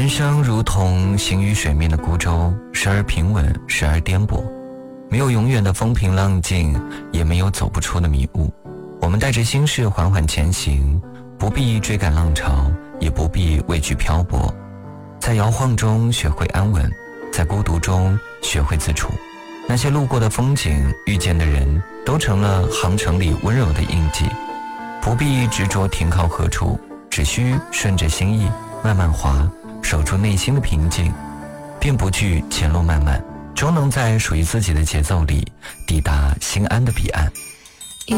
人生如同行于水面的孤舟，时而平稳，时而颠簸，没有永远的风平浪静，也没有走不出的迷雾。我们带着心事缓缓前行，不必追赶浪潮，也不必畏惧漂泊。在摇晃中学会安稳，在孤独中学会自处。那些路过的风景，遇见的人，都成了航程里温柔的印记。不必执着停靠何处，只需顺着心意慢慢滑，守住内心的平静，并不惧前路漫漫，终能在属于自己的节奏里抵达心安的彼岸。